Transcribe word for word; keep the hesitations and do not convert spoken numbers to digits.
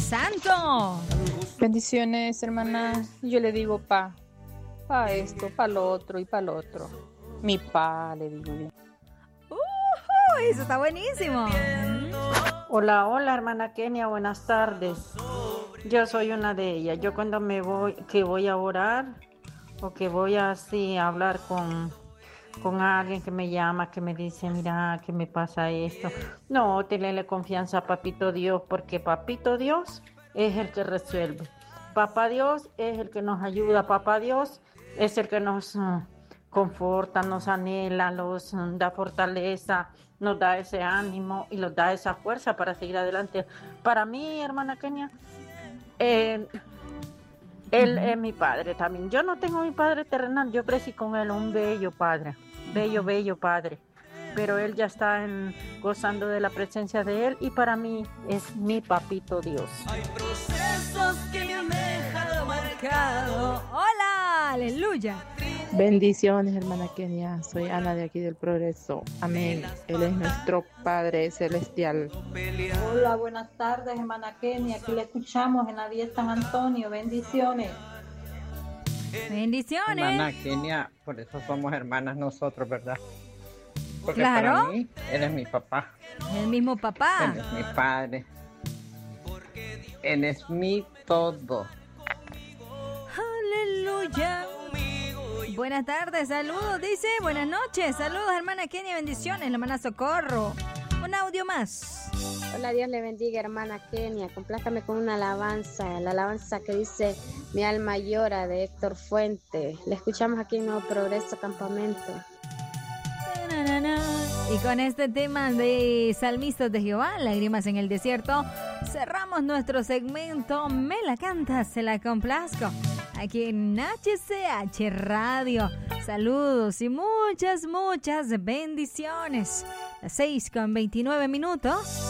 Santo. Bendiciones, hermana. Yo le digo pa, pa esto, pa lo otro y pa lo otro. Mi pa, le digo yo. Uh, eso está buenísimo. Hola, hola, hermana Kenia, buenas tardes. Yo soy una de ellas. Yo cuando me voy, que voy a orar o que voy así a hablar con, con alguien que me llama, que me dice, mira, que me pasa esto. No, tenerle confianza a Papito Dios, porque Papito Dios es el que resuelve. Papá Dios es el que nos ayuda. Papá Dios es el que nos uh, conforta, nos anhela, nos uh, da fortaleza, nos da ese ánimo y nos da esa fuerza para seguir adelante. Para mí, hermana Kenia, eh, él es mi padre también. Yo no tengo mi padre terrenal, yo crecí con él, un bello padre, bello, bello padre. Pero él ya está en, gozando de la presencia de él y para mí es mi papito Dios. Hay procesos que me han dejado marcado. Hola, aleluya. Bendiciones, hermana Kenia. Soy Ana de aquí del Progreso. Amén. Él es nuestro Padre Celestial. Hola, buenas tardes, hermana Kenia. Aquí le escuchamos en la Vía San Antonio. Bendiciones. Bendiciones. Hermana Kenia, por eso somos hermanas nosotros, ¿verdad? Porque claro. Para mí, él es mi papá. El mismo papá. Él es mi padre. Él es mi todo. Aleluya. Buenas tardes, saludos, dice. Buenas noches, saludos, hermana Kenia, bendiciones, la hermana Socorro. Un audio más. Hola, Dios le bendiga, hermana Kenia. Complácame con una alabanza, la alabanza que dice Mi alma llora, de Héctor Fuente. La escuchamos aquí en Nuevo Progreso Campamento. Y con este tema de Salmistas de Jehová, Lágrimas en el Desierto, cerramos nuestro segmento Me la canta, se la complazco, aquí en H C H Radio. Saludos y muchas, muchas bendiciones. Las seis con veintinueve minutos.